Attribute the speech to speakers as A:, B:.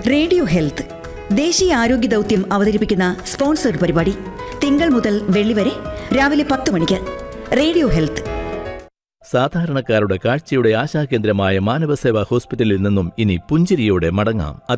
A: Radio health ദേശീയ ആരോഗ്യ ദൗത്യം അവതരിപ്പിക്കുന്ന സ്പോൺസർഡ് പരിപാടി തിങ്കൾ മുതൽ വെള്ളി വരെ രാവിലെ 10 മണിക്ക്. Radio health.
B: സാധാരണക്കാരുടെ കാഴ്ചയുടെ ആശാകേന്ദ്രമായ മാനവസേവാ ഹോസ്പിറ്റലിൽ നിന്നും ഇനി പുഞ്ചിരിയോടെ മടങ്ങാം.